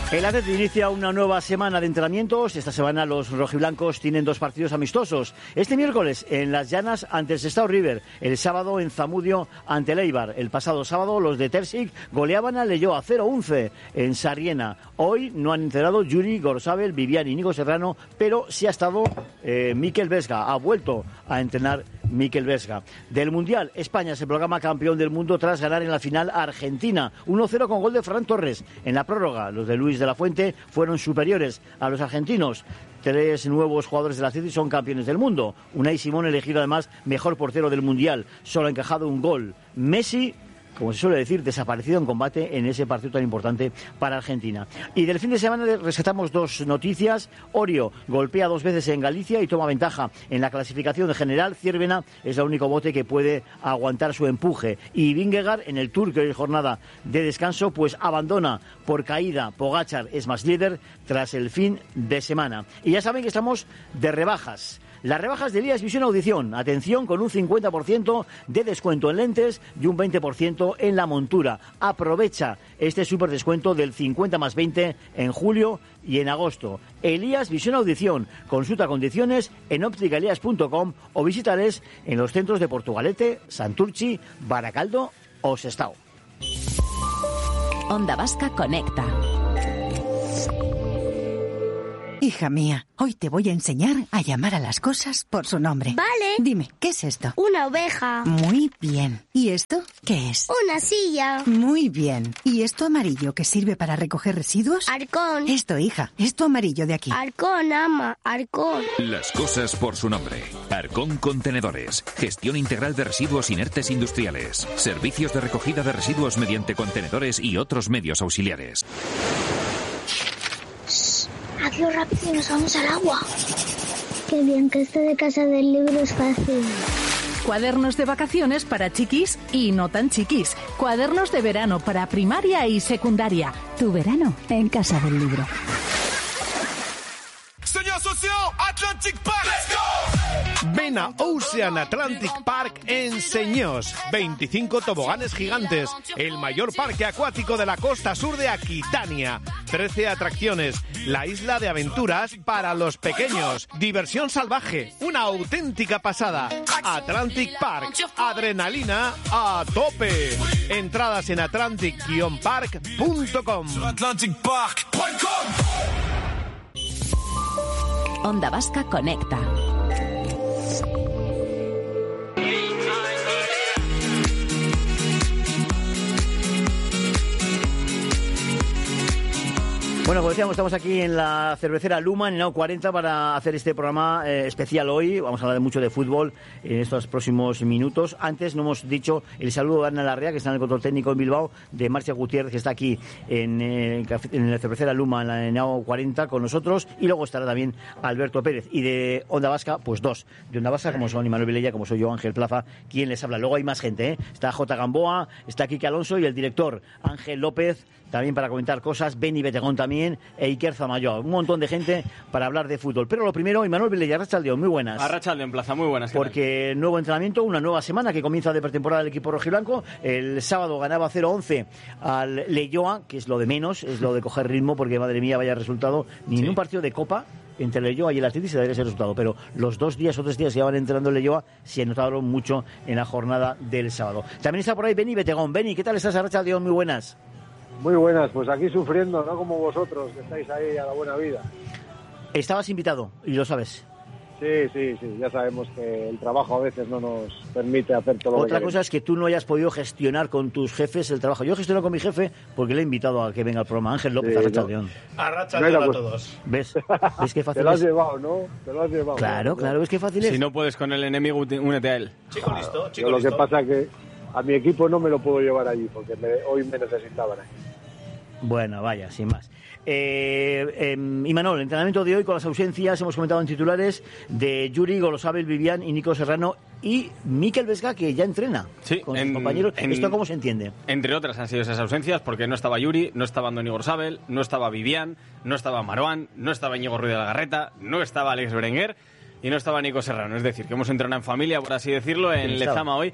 El Athletic inicia una nueva semana de entrenamientos. Esta semana los rojiblancos tienen 2 partidos amistosos. Este miércoles en Las Llanas ante el Sestao River. El sábado en Zamudio ante el Eibar. El pasado sábado los de Terzic goleaban al Leioa 0-11 en Sarriena. Hoy no han entrenado Yuri, Gorosabel, Vivian y Nico Serrano, pero sí ha estado Mikel Vesga. Ha vuelto a entrenar Mikel Vesga. Del Mundial, España se proclama campeón del mundo tras ganar en la final a Argentina 1-0 con gol de Ferran Torres. En la prórroga, los de Luis de la Fuente fueron superiores a los argentinos. 3 nuevos jugadores del Athletic son campeones del mundo. Unai Simón elegido además mejor portero del Mundial. Solo ha encajado un gol. Messi, como se suele decir, desaparecido en combate en ese partido tan importante para Argentina. Y del fin de semana rescatamos 2 noticias. Orio golpea 2 veces en Galicia y toma ventaja en la clasificación general. Ciervena es el único bote que puede aguantar su empuje. Y Vingegaard en el Tour, que hoy es jornada de descanso, pues abandona por caída. Pogačar es más líder tras el fin de semana. Y ya saben que estamos de rebajas. Las rebajas de Elías Visión Audición. Atención, con un 50% de descuento en lentes y un 20% en la montura. Aprovecha este súper descuento del 50 más 20 en julio y en agosto. Elías Visión Audición. Consulta condiciones en opticaelias.com o visítales en los centros de Portugalete, Santurchi, Baracaldo o Sestao. Onda Vasca Conecta. Hija mía, hoy te voy a enseñar a llamar a las cosas por su nombre. Vale. Dime, ¿qué es esto? Una oveja. Muy bien. ¿Y esto qué es? Una silla. Muy bien. ¿Y esto amarillo que sirve para recoger residuos? Arcón. Esto, hija, esto amarillo de aquí. Arcón, ama, Arcón. Las cosas por su nombre. Arcón Contenedores. Gestión integral de residuos inertes industriales. Servicios de recogida de residuos mediante contenedores y otros medios auxiliares. Hazlo rápido y nos vamos al agua. Qué bien, que esto de casa del libro es fácil. Cuadernos de vacaciones para chiquis y no tan chiquis. Cuadernos de verano para primaria y secundaria. Tu verano en casa del libro. Señor socio, Atlantic Park. Let's go. Ven a Ocean Atlantic Park en Señós. 25 toboganes gigantes. El mayor parque acuático de la costa sur de Aquitania. 13 atracciones. La isla de aventuras para los pequeños. Diversión salvaje. Una auténtica pasada. Atlantic Park. Adrenalina a tope. Entradas en atlantic-park.com. Onda Vasca Conecta. Bueno, como decíamos, estamos aquí en la cervecera Luma, en el 40, para hacer este programa especial hoy. Vamos a hablar mucho de fútbol en estos próximos minutos. Antes no hemos dicho el saludo de Ana Larrea, que está en el control técnico en Bilbao, de Marcia Gutiérrez, que está aquí en la cervecera Luma, en la ENAO 40, con nosotros. Y luego estará también Alberto Pérez. Y de Onda Vasca, pues 2. De Onda Vasca, como son Imanol Vilella, como soy yo, Ángel Plaza, quien les habla. Luego hay más gente, ¿eh? Está J. Gamboa, está Quique Alonso y el director Ángel López, también para comentar cosas, Beni Betegón también, e Iker Zamayoa. Un montón de gente para hablar de fútbol. Pero lo primero, Imanol Vilella, Arratsaldeon, muy buenas. Arratsaldeon, Plaza, muy buenas. Porque nuevo entrenamiento, una nueva semana que comienza de pretemporada el equipo rojiblanco. El sábado ganaba 0-11 al Leioa, que es lo de menos, es lo de coger ritmo, porque madre mía, vaya resultado, ni en un partido de Copa entre el Leioa y el Athletic se daría ese resultado, pero los 2 días o 3 días que llevan entrenando el Leioa se notaron mucho en la jornada del sábado. También está por ahí Beni Betegón. Beni, ¿qué tal estás, Arratsaldeon? Muy buenas. Muy buenas, pues aquí sufriendo, no como vosotros, que estáis ahí a la buena vida. Estabas invitado, y lo sabes. Sí, ya sabemos que el trabajo a veces no nos permite hacer todo lo que Otra cosa es que tú no hayas podido gestionar con tus jefes el trabajo. Yo gestiono con mi jefe porque le he invitado a que venga al programa. Ángel López, Arratsaldeon. Arratsaldeon a todos. ¿Ves qué fácil Te lo has es? llevado, ¿no? Te lo has llevado. Claro, ¿ves qué fácil es? Si no puedes con el enemigo, únete a él. Chico listo, chico listo. Lo que pasa es que a mi equipo no me lo puedo llevar allí porque hoy me necesitaban ahí. Bueno, vaya, sin más. Imanol, el entrenamiento de hoy con las ausencias, hemos comentado en titulares, de Yuri, Gorosabel, Vivian y Nico Serrano y Mikel Vesga, que ya entrena con sus compañeros. ¿Esto cómo se entiende? Entre otras han sido esas ausencias, porque no estaba Yuri, no estaba Andoni Gorosabel, no estaba Vivian, no estaba Marouane, no estaba Íñigo Ruiz de la Garreta, no estaba Alex Berenguer y no estaba Nico Serrano. Es decir, que hemos entrenado en familia, por así decirlo, en Lezama hoy.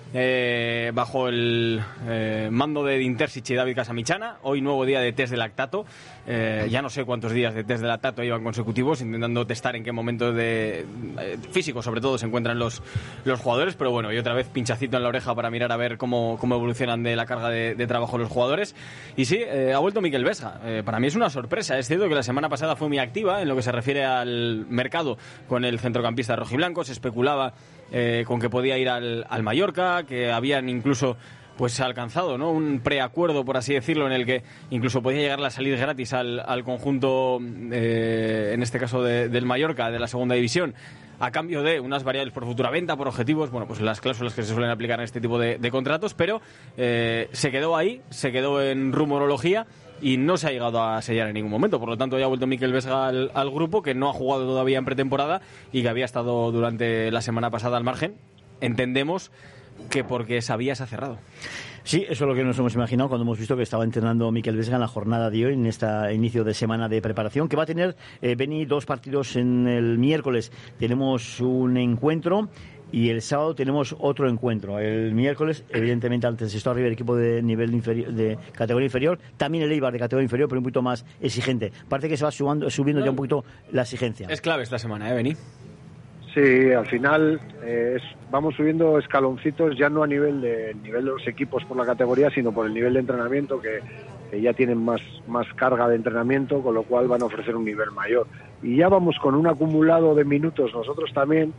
bajo el mando de Dintersic y David Casamichana. Hoy nuevo día de test de lactato. Ya no sé cuántos días de test de lactato llevan consecutivos, intentando testar en qué momento físico sobre todo se encuentran los jugadores, pero bueno, y otra vez pinchacito en la oreja para mirar a ver cómo evolucionan de la carga de trabajo los jugadores. Y sí, ha vuelto Mikel Vesga. Para mí es una sorpresa. Es cierto que la semana pasada fue muy activa en lo que se refiere al mercado con el centrocampista rojiblanco. Se especulaba con que podía ir al Mallorca, que habían incluso alcanzado, ¿no?, un preacuerdo, por así decirlo, en el que incluso podía llegar a salir gratis al conjunto, en este caso del Mallorca, de la segunda división, a cambio de unas variables por futura venta, por objetivos, bueno, pues las cláusulas que se suelen aplicar en este tipo de contratos, pero se quedó ahí, se quedó en rumorología y no se ha llegado a sellar en ningún momento. Por lo tanto, ya ha vuelto Mikel Vesga al grupo, que no ha jugado todavía en pretemporada y que había estado durante la semana pasada al margen. Entendemos que porque se ha cerrado. Sí, eso es lo que nos hemos imaginado cuando hemos visto que estaba entrenando Mikel Vesga en la jornada de hoy, en este inicio de semana de preparación, que va a tener, Beni, 2 partidos en el miércoles. Tenemos un encuentro y el sábado tenemos otro encuentro. El miércoles, evidentemente, antes está River, equipo de nivel inferior, de categoría inferior, también el Eibar de categoría inferior, pero un poquito más exigente. Parece que se va subiendo ya un poquito la exigencia. Es clave esta semana, Beni. Sí, al final vamos subiendo escaloncitos, ya no a nivel de los equipos por la categoría, sino por el nivel de entrenamiento, que ya tienen más carga de entrenamiento, con lo cual van a ofrecer un nivel mayor. Y ya vamos con un acumulado de minutos nosotros también,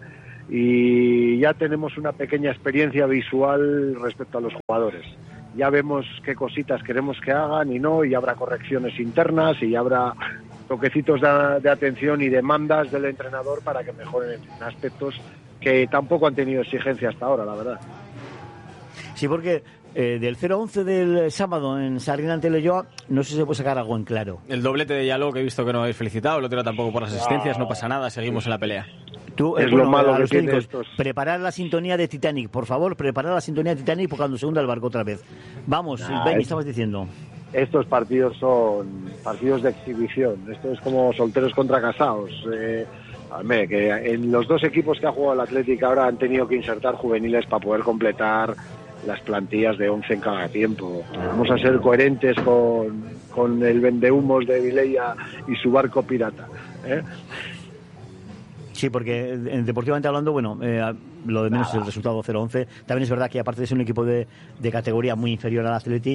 y ya tenemos una pequeña experiencia visual respecto a los jugadores. Ya vemos qué cositas queremos que hagan y no, y habrá correcciones internas y habrá toquecitos de atención y demandas del entrenador para que mejoren en aspectos que tampoco han tenido exigencia hasta ahora, la verdad. Sí, porque del 0-11 del sábado en Sarriá ante Leyoa, no sé si se puede sacar algo en claro. El doblete de Yaló, que he visto que no habéis felicitado, el otro tampoco por las asistencias, no pasa nada, seguimos en la pelea. Tú, es lo malo que tiene estos. Preparar la sintonía de Titanic, por favor, preparar la sintonía de Titanic porque cuando se hunda el barco otra vez. Vamos, Benny, estabas diciendo. Estos partidos son partidos de exhibición, esto es como solteros contra casados. Que en los 2 equipos que ha jugado el Athletic ahora han tenido que insertar juveniles para poder completar las plantillas de 11 en cada tiempo. Vamos a ser coherentes con el vendehumos de Vilella y su barco pirata, ¿eh? Sí, porque deportivamente hablando, bueno, lo de menos es el resultado 0-11. También es verdad que aparte de ser un equipo de categoría muy inferior al Athletic,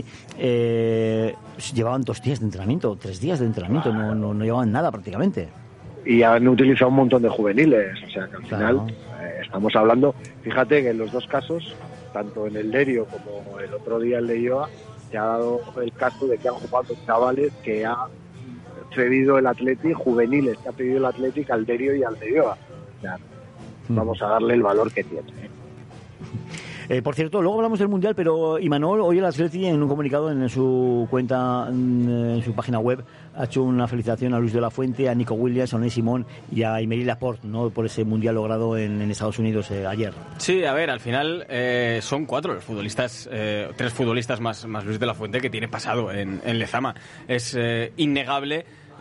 llevaban 2 días de entrenamiento, 3 días de entrenamiento, no llevaban nada prácticamente. Y han utilizado un montón de juveniles, o sea que al final estamos hablando, fíjate que en los 2 casos, tanto en el Derio como el otro día el de Leyoa, se ha dado el caso de que han jugado chavales que ha cedido el Athletic, juveniles que ha pedido el Athletic al Derio y al Leyoa. O sea, vamos a darle el valor que tiene. Por cierto, luego hablamos del Mundial, pero Imanol, hoy el Atleti en un comunicado en su cuenta, en su página web, ha hecho una felicitación a Luis de la Fuente, a Nico Williams, a Unai Simón y a Aymeric Laporte, ¿no?, por ese Mundial logrado en Estados Unidos ayer. Sí, a ver, al final son 4 los futbolistas, 3 futbolistas más Luis de la Fuente, que tiene pasado en Lezama. Es innegable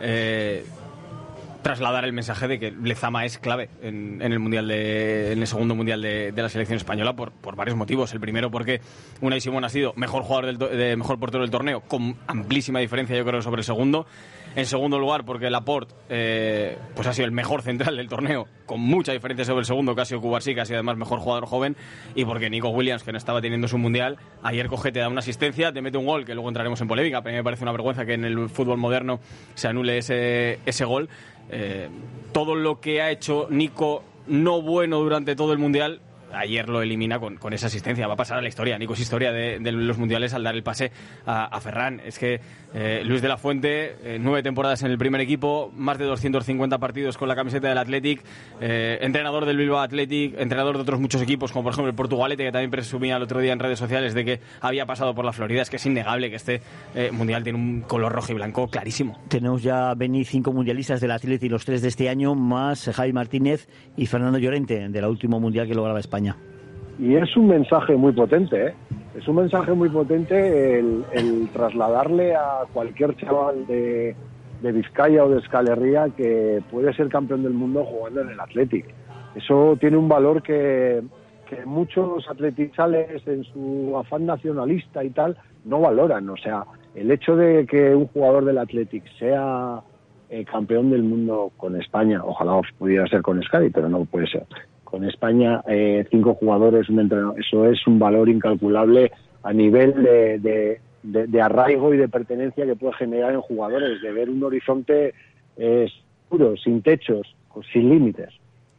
trasladar el mensaje de que Lezama es clave en el segundo mundial de la selección española por varios motivos. El primero, porque Unai Simón ha sido mejor jugador mejor portero del torneo, con amplísima diferencia, yo creo, sobre el segundo. En segundo lugar, porque Laporte ha sido el mejor central del torneo, con mucha diferencia sobre el segundo, que ha sido Cubarsí, que ha sido además mejor jugador joven, y porque Nico Williams, que no estaba teniendo su mundial, ayer coge, te da una asistencia, te mete un gol, que luego entraremos en polémica, pero a mí me parece una vergüenza que en el fútbol moderno se anule ese gol. Todo lo que ha hecho Nico no bueno durante todo el mundial, ayer lo elimina con esa asistencia. Va a pasar a la historia. Nico es historia de los mundiales al dar el pase a Ferran. Es que Luis de la Fuente, 9 temporadas en el primer equipo, más de 250 partidos con la camiseta del Athletic, entrenador del Bilbao Athletic, entrenador de otros muchos equipos, como por ejemplo el Portugalete, que también presumía el otro día en redes sociales de que había pasado por la Florida. Es que es innegable que este mundial tiene un color rojo y blanco clarísimo. Tenemos ya 25 mundialistas del Athletic, los 3 de este año, más Javi Martínez y Fernando Llorente, del último mundial que lograba España. Y es un mensaje muy potente, ¿eh? Es un mensaje muy potente el trasladarle a cualquier chaval de Vizcaya o de Euskal Herria que puede ser campeón del mundo jugando en el Athletic. Eso tiene un valor que que muchos atletizales en su afán nacionalista y tal no valoran. O sea, el hecho de que un jugador del Athletic sea campeón del mundo con España, ojalá pudiera ser con Euskadi, pero no puede ser. Con España, 5 jugadores, un entrenador, eso es un valor incalculable a nivel de arraigo y de pertenencia que puede generar en jugadores, de ver un horizonte puro, sin techos, sin límites.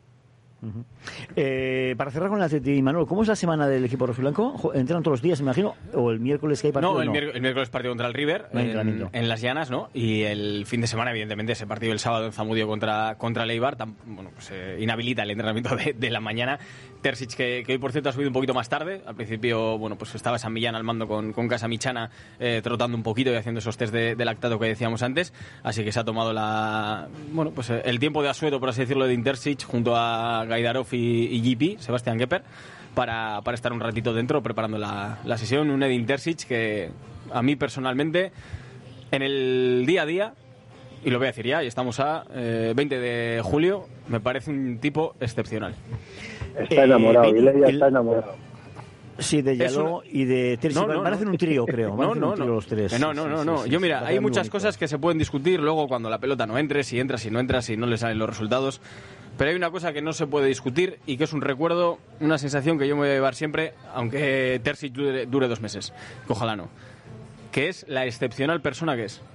Para cerrar con el Atleti, Manuel, ¿cómo es la semana del equipo rojiblanco? ¿Entrenan todos los días, me imagino? ¿O el miércoles que hay partido? No, el miércoles partido contra el River, en Las Llanas, ¿no? Y el fin de semana, evidentemente, ese partido el sábado en Zamudio contra el Eibar, bueno, pues inhabilita el entrenamiento de la mañana. Terzic, que hoy, por cierto, ha subido un poquito más tarde. Al principio, bueno, pues estaba San Millán al mando con Casamichana, trotando un poquito y haciendo esos test de lactato que decíamos antes. Así que se ha tomado el tiempo de asueto, por así decirlo, de Terzic, junto a Gaidarov y GP, Sebastián Gepper, para estar un ratito dentro preparando la sesión. Un Edin Terzic que a mí personalmente, en el día a día, y lo voy a decir ya, y estamos a 20 de julio, me parece un tipo excepcional. Está enamorado, Vilella está enamorado. Sí, de Yaló y de Terzic. Van a hacer un trío, creo. Los tres. No. Yo, mira, hay muchas cosas que se pueden discutir luego cuando la pelota no entre, si entra, si no entra, si no le salen los resultados. Pero hay una cosa que no se puede discutir y que es un recuerdo, una sensación que yo me voy a llevar siempre, aunque Terzic dure 2 meses, que ojalá no, que es la excepcional persona que es.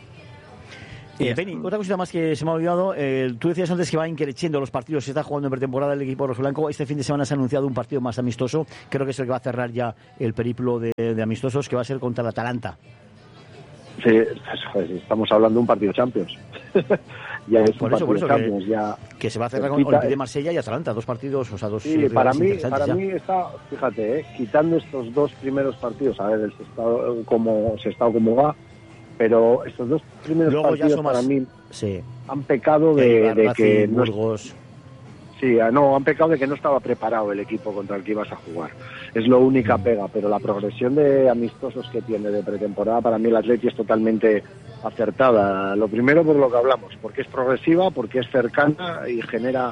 Penny, otra cosita más que se me ha olvidado, tú decías antes que va increciendo los partidos, se está jugando en pretemporada el equipo rojiblanco. Este fin de semana se ha anunciado un partido más amistoso, creo que es el que va a cerrar ya el periplo de amistosos, que va a ser contra el Atalanta. Sí, pues, estamos hablando de un partido Champions. Ya es un partido Champions, que se va a cerrar con Olympique de Marsella y Atalanta, 2 partidos, o sea, 2. Sí, para mí está, fíjate, quitando estos 2 primeros partidos, a ver el Sestao cómo va, pero estos 2 primeros luego partidos para mí han pecado de que Burgos. Han pecado de que no estaba preparado el equipo contra el que ibas a jugar. Es lo única pega, pero la progresión de amistosos que tiene de pretemporada, para mí el Atleti es totalmente acertada. Lo primero por lo que hablamos, porque es progresiva, porque es cercana y genera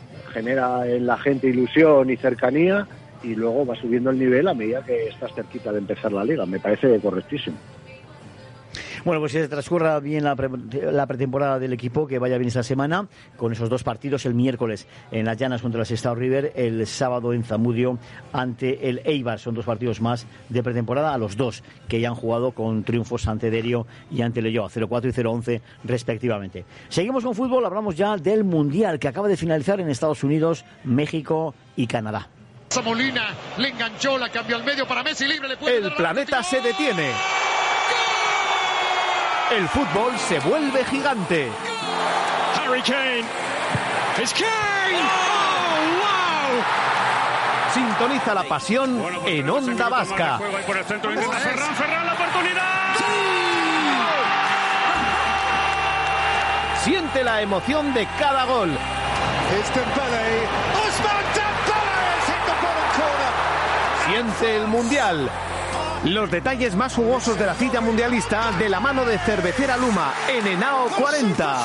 en la gente ilusión y cercanía, y luego va subiendo el nivel a medida que estás cerquita de empezar la liga. Me parece correctísimo. Bueno, pues que se transcurra bien la pretemporada del equipo, que vaya bien esta semana, con esos 2 partidos, el miércoles en Las Llanas contra el Sestao River, el sábado en Zamudio ante el Eibar. Son 2 partidos más de pretemporada, a los 2 que ya han jugado con triunfos ante Derio y ante Leyoa, 0-4 y 0-11 respectivamente. Seguimos con fútbol, hablamos ya del Mundial que acaba de finalizar en Estados Unidos, México y Canadá. Molina le enganchó, la cambió al medio para Messi, libre. El planeta se detiene. El fútbol se vuelve gigante. Harry Kane. ¡Es Kane! ¡Oh, wow! Sintoniza la pasión en Onda Vasca. Por el centro, Ferran, la oportunidad. ¡Sí! Siente la emoción de cada gol. Siente el Mundial. Los detalles más jugosos de la cita mundialista de la mano de Cervecera Luma en Henao 40.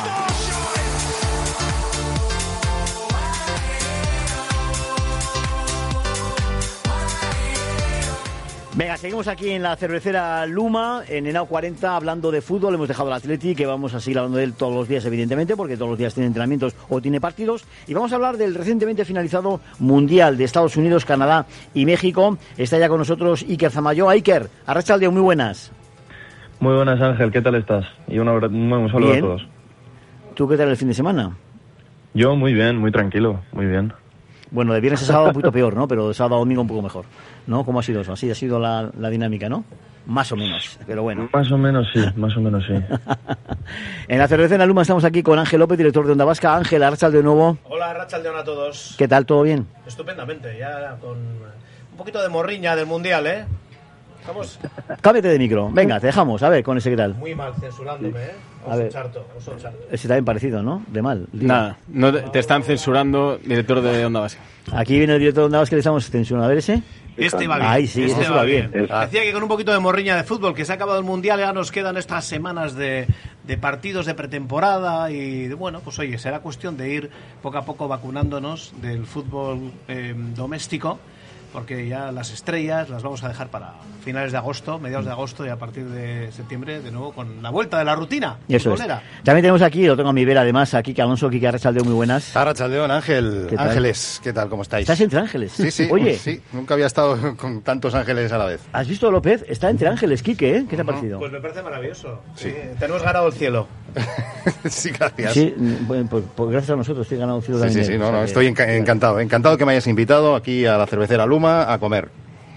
Venga, seguimos aquí en la Cervecera Luma, en Henao 40, hablando de fútbol. Hemos dejado al Atleti, que vamos a seguir hablando de él todos los días, evidentemente, porque todos los días tiene entrenamientos o tiene partidos. Y vamos a hablar del recientemente finalizado Mundial de Estados Unidos, Canadá y México. Está ya con nosotros Iker Zamayo. Iker, arrachaldeón, muy buenas. Muy buenas, Ángel, ¿qué tal estás? Y un saludo a todos. ¿Tú qué tal el fin de semana? Yo muy bien, muy tranquilo, muy bien. Bueno, de viernes a sábado un poquito peor, ¿no? Pero de sábado a domingo un poco mejor, ¿no? ¿Cómo ha sido eso? Así ha sido la dinámica, ¿no? Más o menos, pero bueno. Más o menos sí. En la Cervecera Luma estamos aquí con Ángel López, director de Onda Vasca. Ángel, arrachaldeón de nuevo. Hola, arrachaldeón a todos. ¿Qué tal? ¿Todo bien? Estupendamente, ya con un poquito de morriña del Mundial, ¿eh? Cámbiate de micro. Venga, te dejamos. A ver, con ese qué tal. Muy mal, censurándome, ¿eh? A ver. Ese también parecido, ¿no? De mal. Nada, no te están censurando, director de Onda Base. Aquí viene el director de Onda Base que le estamos censurando. A ver ese. Este va bien. Ahí sí, este va bien. Decía que con un poquito de morriña de fútbol, que se ha acabado el Mundial, ya nos quedan estas semanas de partidos de pretemporada y bueno, pues oye, será cuestión de ir poco a poco vacunándonos del fútbol doméstico, porque ya las estrellas las vamos a dejar para finales de agosto, mediados de agosto, y a partir de septiembre de nuevo con la vuelta de la rutina. Eso es. También tenemos aquí, lo tengo a mi vera además, aquí que Alonso, Quique Arrachaldeo, muy buenas. Arrachaldeo, Ángel. ¿Qué tal? Ángeles, ¿qué tal? ¿Cómo estáis? ¿Estás entre ángeles? Sí. Oye. Sí, nunca había estado con tantos ángeles a la vez. ¿Has visto a López? Está entre ángeles, Quique, ¿eh? ¿Qué te ha parecido? Pues me parece maravilloso. Sí. Tenemos ganado el cielo. Sí, gracias. Sí, bueno, pues gracias a nosotros estoy ganando el cielo también. Sí, no, estoy encantado. Encantado que me hayas invitado aquí a la cervecera Luma a comer.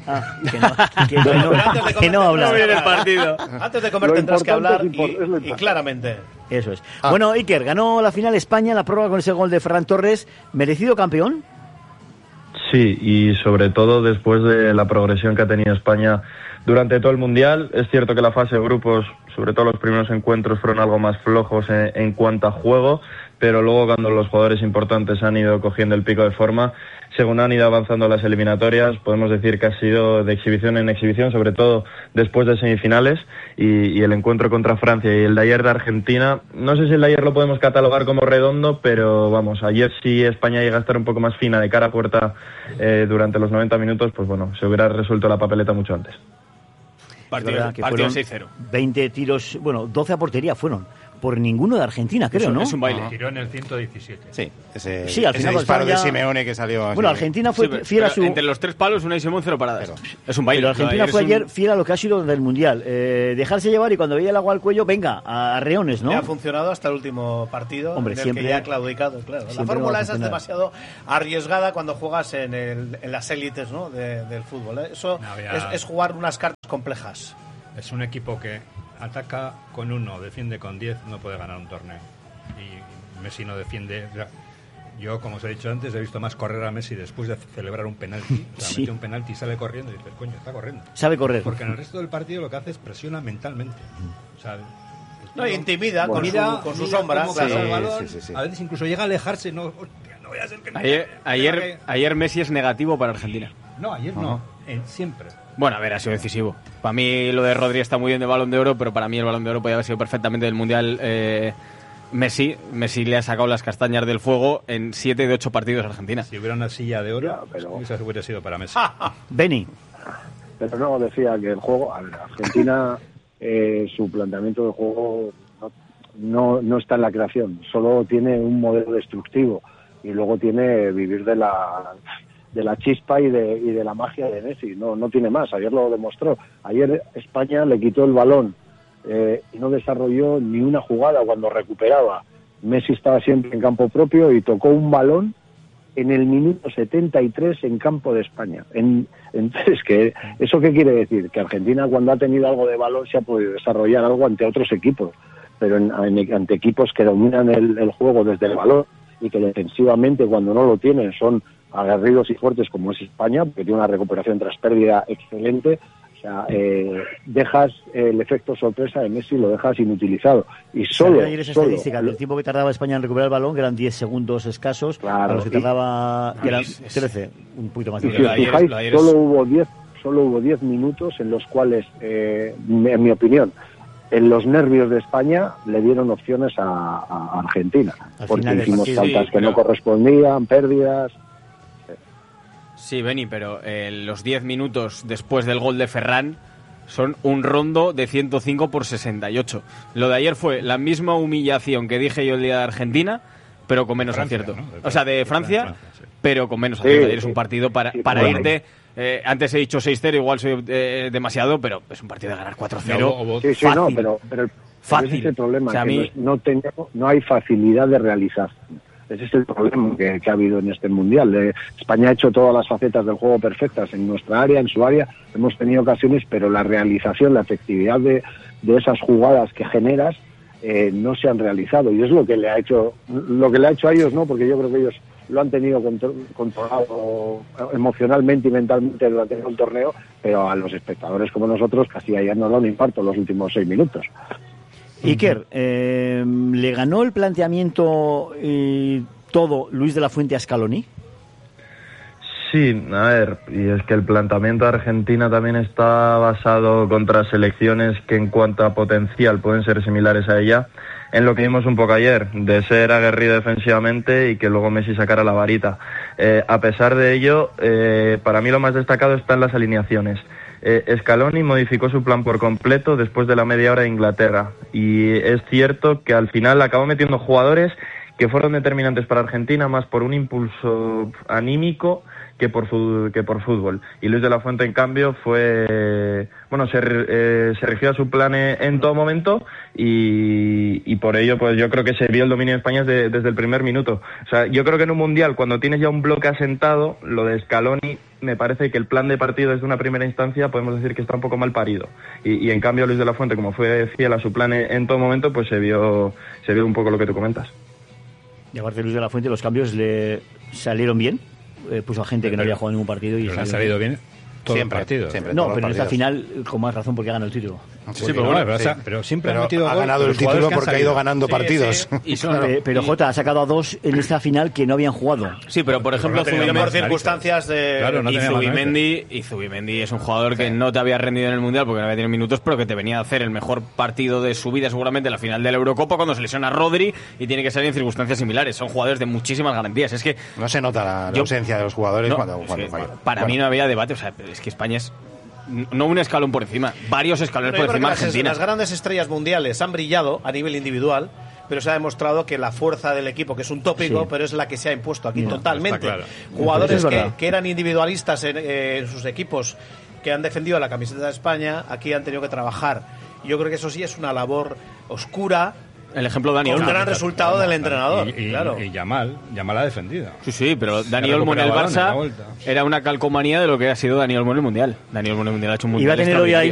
Que no habla. Antes de comer tendrás que hablar y claramente. Eso es. Bueno, Iker, ganó la final España en la prórroga con ese gol de Ferran Torres. ¿Merecido campeón? Sí, y sobre todo después de la progresión que ha tenido España durante todo el Mundial. Es cierto que la fase de grupos, sobre todo los primeros encuentros, fueron algo más flojos en cuanto a juego, pero luego cuando los jugadores importantes han ido cogiendo el pico de forma, según han ido avanzando las eliminatorias, podemos decir que ha sido de exhibición en exhibición, sobre todo después de semifinales, y el encuentro contra Francia y el de ayer de Argentina, no sé si el de ayer lo podemos catalogar como redondo, pero vamos, ayer sí España llega a estar un poco más fina de cara a puerta durante los 90 minutos, pues bueno, se hubiera resuelto la papeleta mucho antes. Partido 6-0. 20 tiros, 12 a portería fueron. Por ninguno de Argentina, creo, ¿no? Es un baile. Tiró en el 117. Sí, al final disparo de Simeone que salió... Bueno, Argentina fue fiel a su... Entre los 3 palos, Unai Simón, 0 paradas. Es un baile. Pero Argentina fue ayer fiel a lo que ha sido del Mundial. Dejarse llevar y cuando veía el agua al cuello, venga, a reones, ¿no? Ha funcionado hasta el último partido. Hombre, en el siempre que ya ha claudicado, claro. La fórmula esa es demasiado arriesgada cuando juegas en las élites, ¿no? del fútbol. Eso es jugar unas cartas complejas. Es un equipo que ataca con 1, defiende con 10, no puede ganar un torneo. Y Messi no defiende. Yo, como os he dicho antes, he visto más correr a Messi después de celebrar un penalti. O sea, mete un penalti y sale corriendo y dices, coño, está corriendo. Sabe correr. Porque en el resto del partido lo que hace es presiona mentalmente. O sea, no, intimida con su sombra. Sí. A veces incluso llega a alejarse. No voy a ser que ayer Messi es negativo para Argentina. No, ayer no. Siempre. Bueno, a ver, ha sido decisivo. Para mí lo de Rodri está muy bien de Balón de Oro, pero para mí el Balón de Oro podía haber sido perfectamente del Mundial Messi. Messi le ha sacado las castañas del fuego en 7 de 8 partidos a Argentina. Si hubiera una silla de oro, esa hubiera sido para Messi. Beni. Pero no, decía que el juego, a ver, Argentina, su planteamiento de juego no está en la creación, solo tiene un modelo destructivo y luego tiene vivir de la chispa y de la magia de Messi, no tiene más. Ayer lo demostró. Ayer España le quitó el balón y no desarrolló ni una jugada cuando recuperaba. Messi estaba siempre en campo propio y tocó un balón en el minuto 73 en campo de España. Entonces, ¿eso qué quiere decir? Que Argentina, cuando ha tenido algo de balón, se ha podido desarrollar algo ante otros equipos, pero ante equipos que dominan el juego desde el balón y que defensivamente, cuando no lo tienen, son aguerridos y fuertes, como es España, porque tiene una recuperación tras pérdida excelente. O sea, dejas el efecto sorpresa de Messi, lo dejas inutilizado. Y solo ayer esa estadística del tiempo que tardaba España en recuperar el balón, que eran 10 segundos escasos, claro, a los que tardaba, que eran 13, un poquito más. Si os fijáis, solo hubo 10 minutos en los cuales, en mi opinión, en los nervios de España le dieron opciones a Argentina, porque hicimos faltas que no correspondían, pérdidas. Sí, Beni, pero los 10 minutos después del gol de Ferran son un rondo de 105 por 68. Lo de ayer fue la misma humillación que dije yo el día de Argentina, pero con menos Francia, acierto. ¿No? O sea, de Francia, sí. Pero con menos acierto. Ayer es un partido para irte... antes he dicho 6-0, igual soy demasiado, pero es un partido de ganar 4-0. Sí, fácil. No, pero fácil. Ese es el problema, o sea, que no hay facilidad de realizar. Ese es el problema que ha habido en este Mundial. España ha hecho todas las facetas del juego perfectas en nuestra área, en su área. Hemos tenido ocasiones, pero la realización, la efectividad de esas jugadas que generas no se han realizado. Y es lo que le ha hecho a ellos, ¿no? Porque yo creo que ellos lo han tenido controlado emocionalmente y mentalmente durante el torneo, pero a los espectadores como nosotros casi ayer nos da un infarto los últimos 6 minutos. Iker, ¿le ganó el planteamiento todo Luis de la Fuente a Scaloni? Sí, a ver, y es que el planteamiento de Argentina también está basado contra selecciones que en cuanto a potencial pueden ser similares a ella, en lo que vimos un poco ayer, de ser aguerrido defensivamente y que luego Messi sacara la varita. A pesar de ello, para mí lo más destacado está en las alineaciones. Scaloni modificó su plan por completo después de la media hora de Inglaterra, y es cierto que al final acabó metiendo jugadores que fueron determinantes para Argentina más por un impulso anímico que por fútbol. Y Luis de la Fuente, en cambio, se rigió a su plan en todo momento, y por ello pues yo creo que se vio el dominio de España desde el primer minuto. O sea, yo creo que en un mundial, cuando tienes ya un bloque asentado, lo de Scaloni, me parece que el plan de partido desde una primera instancia podemos decir que está un poco mal parido. Y en cambio Luis de la Fuente, como fue fiel a su plan en todo momento, pues se vio un poco lo que tú comentas. Y aparte Luis de la Fuente, los cambios le salieron bien. Puso a gente que no había jugado ningún partido y le ha salido bien todo el partido. No, pero en esta final con más razón porque ha ganado el título. Sí, pero siempre ha metido ha ganado el título porque ha ido ganando partidos. Sí. Pero Jota ha sacado a 2 en esta final que no habían jugado. Sí, pero por ejemplo, por circunstancias de... Claro, no Zubimendi es un jugador que no te había rendido en el Mundial porque no había tenido minutos, pero que te venía a hacer el mejor partido de su vida seguramente en la final de la Eurocopa, cuando se lesiona a Rodri y tiene que salir en circunstancias similares. Son jugadores de muchísimas garantías. Es que no se nota la ausencia de los jugadores cuando para mí no había debate. O sea, es que España es no un escalón por encima, varios escalones por encima de Argentina. Las grandes estrellas mundiales han brillado a nivel individual, pero se ha demostrado que la fuerza del equipo, que es un tópico, pero es la que se ha impuesto aquí totalmente. Claro. Jugadores que eran individualistas en sus equipos, que han defendido la camiseta de España, aquí han tenido que trabajar. Y yo creo que eso sí es una labor oscura. El ejemplo de Dani Olmo. Un gran resultado del entrenador. Y Yamal ha defendido. Sí, pero Dani Olmo en el Barça era una calcomanía de lo que ha sido Dani Olmo en el Mundial. Dani Olmo en el Mundial ha hecho un Mundial.